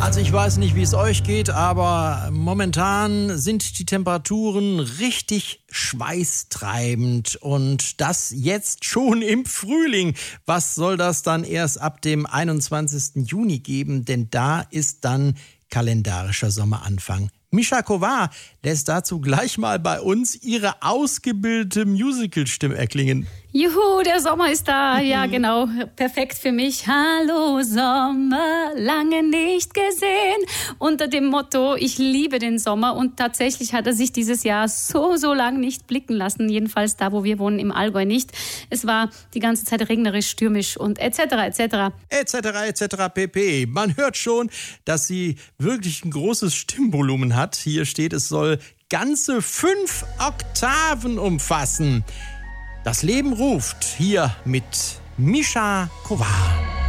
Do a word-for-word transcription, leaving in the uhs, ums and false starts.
Also ich weiß nicht, wie es euch geht, aber momentan sind die Temperaturen richtig schweißtreibend und das jetzt schon im Frühling. Was soll das dann erst ab dem einundzwanzigsten Juni geben? Denn da ist dann kalendarischer Sommeranfang. Mischa Kovar lässt dazu gleich mal bei uns ihre ausgebildete Musical-Stimme erklingen. Juhu, der Sommer ist da. Ja, genau. Perfekt für mich. Hallo Sommer, lange nicht gesehen. Unter dem Motto, ich liebe den Sommer. Und tatsächlich hat er sich dieses Jahr so, so lang nicht blicken lassen. Jedenfalls da, wo wir wohnen, im Allgäu nicht. Es war die ganze Zeit regnerisch, stürmisch und et cetera et cetera. et cetera et cetera pp. Man hört schon, dass sie wirklich ein großes Stimmvolumen hat. Hier steht, es soll ganze fünf Oktaven umfassen. Das Leben ruft hier mit Mischa Kovar.